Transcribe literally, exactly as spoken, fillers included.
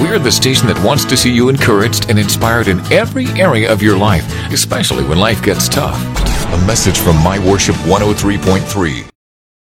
We're the station that wants to see you encouraged and inspired in every area of your life, especially when life gets tough. A message from My Worship one oh three point three.